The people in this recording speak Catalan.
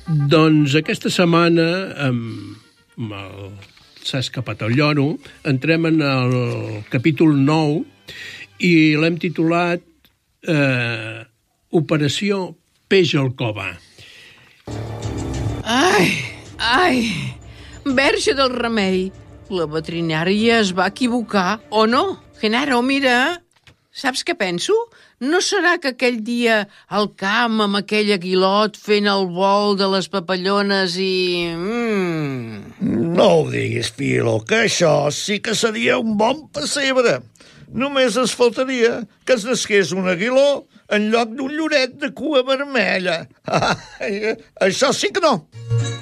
Doncs aquesta setmana, amb el S'ha escapat el lloro, entrem en el capítol 9 i l'hem titulat Operació Peix al Cove. Ai, Verge del Remei, la veterinària es va equivocar, o no? Genaro, mira, saps què penso? No serà que aquell dia al camp amb aquell aguilot fent el vol de les papallones i... No ho diguis, Filo, que això sí que seria un bon pessebre. Només es faltaria que es nasqués un aguiló en lloc d'un lloret de cua vermella. Això sí que no.